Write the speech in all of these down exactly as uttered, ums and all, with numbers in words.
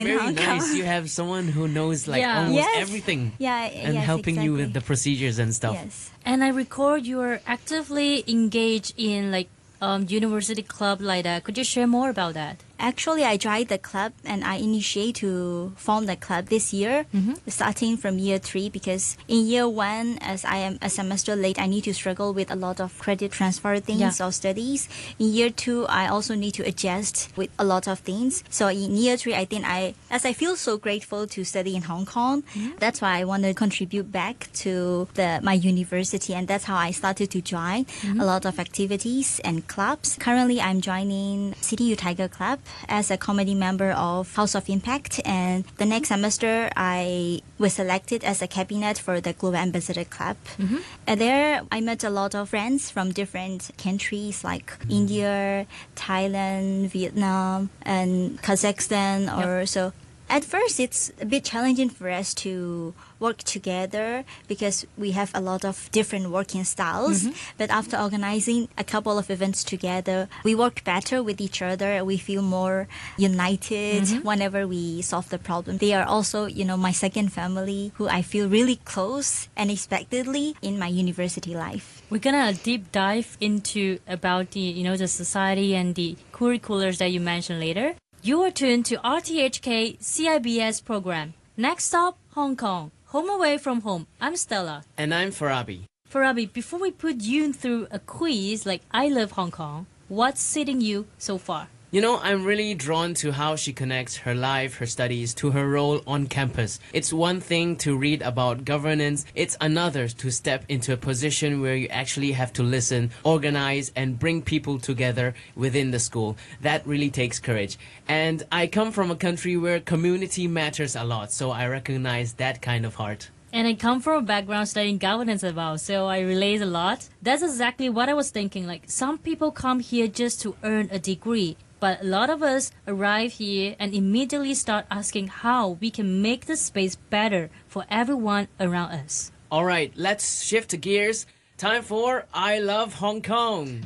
Very nice. You have someone who knows like Yeah. almost Yes. everything. Yeah, And yes, helping you with exactly. the procedures and stuff. Yes. And I record you're actively engaged in like um, university club like that. Could you share more about that? Actually, I joined the club and I initiate to form the club this year, starting from year three, because in year one, as I am a semester late, I need to struggle with a lot of credit transfer things Yeah. or studies. In year two, I also need to adjust with a lot of things. So in year three, I think I, as I feel so grateful to study in Hong Kong, that's why I want to contribute back to the my university, and that's how I started to join a lot of activities and clubs. Currently, I'm joining City U Tiger Club as a committee member of House of Impact, and the next semester I was selected as a cabinet for the Global Ambassador Club. And there I met a lot of friends from different countries like India, Thailand, Vietnam, and Kazakhstan. Or so at first it's a bit challenging for us to work together because we have a lot of different working styles. But after organizing a couple of events together, we work better with each other. We feel more united whenever we solve the problem. They are also, you know, my second family who I feel really close unexpectedly in my university life. We're gonna deep dive into about the you know the society and the curriculars that you mentioned later. You are tuned to R T H K C I B S program. Next stop, Hong Kong. Home away from home. I'm Stella. And I'm Farabi. Farabi, before we put you through a quiz like I Love Hong Kong, what's sitting you so far? You know, I'm really drawn to how she connects her life, her studies, to her role on campus. It's one thing to read about governance, it's another to step into a position where you actually have to listen, organize, and bring people together within the school. That really takes courage. And I come from a country where community matters a lot, so I recognize that kind of heart. And I come from a background studying governance as well, so I relate a lot. That's exactly what I was thinking. Like, some people come here just to earn a degree, but a lot of us arrive here and immediately start asking how we can make the space better for everyone around us. All right, let's shift gears. Time for I Love Hong Kong.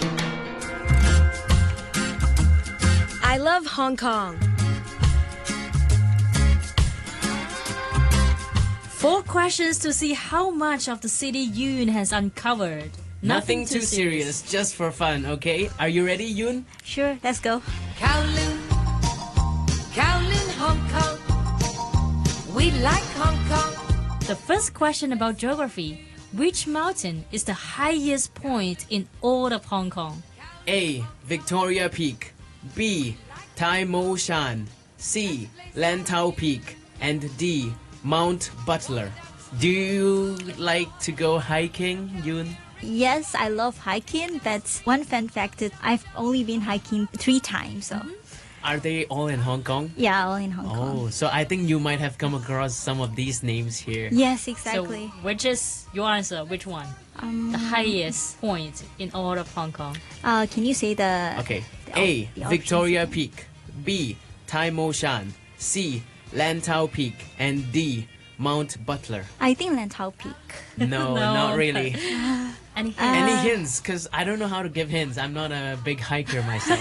I love Hong Kong. Four questions to see how much of the city Yoon has uncovered. Nothing too serious, just for fun, okay? Are you ready, Yoon? Sure, let's go. Kowloon, Kowloon, Hong Kong. We like Hong Kong. The first question about geography. Which mountain is the highest point in all of Hong Kong? A. Victoria Peak. B. Tai Mo Shan. C. Lantau Peak. And D. Mount Butler. Do you like to go hiking, Yoon? Yes, I love hiking, but one fun fact is I've only been hiking three times. So Are they all in Hong Kong? yeah, all in Hong Kong. Oh, so I think you might have come across some of these names here. Yes, exactly. So, which is your answer? Which one? um, The highest point in all of Hong Kong. uh, can you say the Okay. the A. op- the options Victoria again? Peak. B. Tai Mo Shan. C. Lantau Peak. And D. Mount Butler. I think Lantau Peak. No, No. not really. Any hint? Uh, Any hints? Because I don't know how to give hints. I'm not a big hiker myself.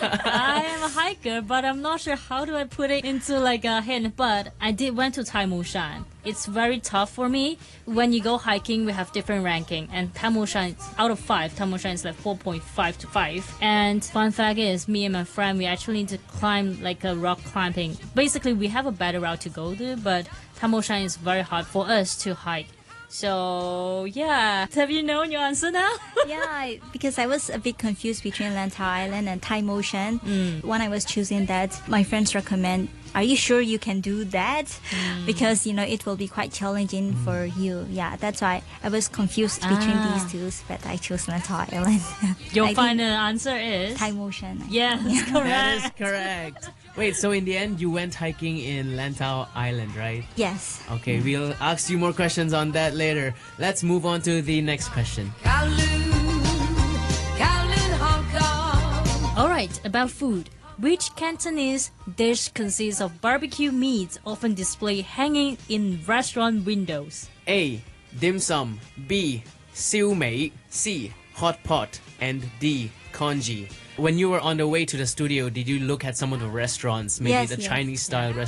I am a hiker, but I'm not sure how do I put it into like a hint. But I did went to Tai Mo Shan. It's very tough for me. When you go hiking, we have different ranking, and Tai Mo Shan is out of five. Tai Mo Shan is like four point five to five. And fun fact is, me and my friend we actually need to climb like a rock climbing. Basically, we have a better route to go to, but Tai Mo Shan is very hard for us to hike. So yeah, have you known your answer now? yeah, I, because I was a bit confused between Lantau Island and Thai Motion. When I was choosing that, my friends recommend, are you sure you can do that? Because, you know, it will be quite challenging for you. Yeah, that's why I was confused between Ah. these two, but I chose Lantau Island. Your I think final answer is Thai Motion. yes, That correct. is correct. Wait, so in the end, you went hiking in Lantau Island, right? Yes. Okay, we'll ask you more questions on that later. Let's move on to the next question. Kowloon, Kowloon, Hong Kong. All right, about food. Which Cantonese dish consists of barbecue meats often displayed hanging in restaurant windows? A. Dim sum. B. Siu mei. C. Hot pot. And D. Konji, when you were on the way to the studio, did you look at some of the restaurants, maybe Yes, the yes. Chinese style restaurants?